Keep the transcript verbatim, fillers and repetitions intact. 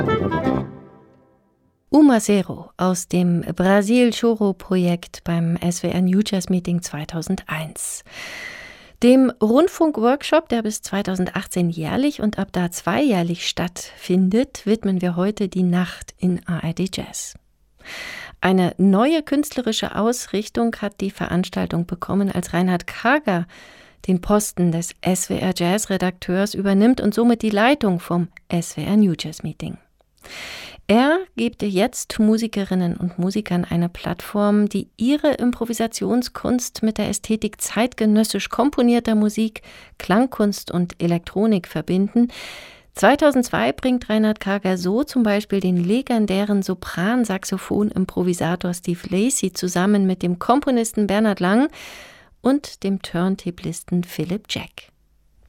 Uma Zero aus dem Brasil Choro Projekt beim S W R New Jazz Meeting zweitausendeins. Dem Rundfunkworkshop, der bis zweitausendachtzehn jährlich und ab da zweijährlich stattfindet, widmen wir heute die Nacht in A R D Jazz. Eine neue künstlerische Ausrichtung hat die Veranstaltung bekommen, als Reinhard Karger den Posten des S W R Jazz Redakteurs übernimmt und somit die Leitung vom S W R New Jazz Meeting. Er gibt jetzt Musikerinnen und Musikern eine Plattform, die ihre Improvisationskunst mit der Ästhetik zeitgenössisch komponierter Musik, Klangkunst und Elektronik verbinden. zweitausendzwei bringt Reinhard Karger so zum Beispiel den legendären Sopran-Saxophon-Improvisator Steve Lacy zusammen mit dem Komponisten Bernhard Lang und dem Turntablisten Philip Jack.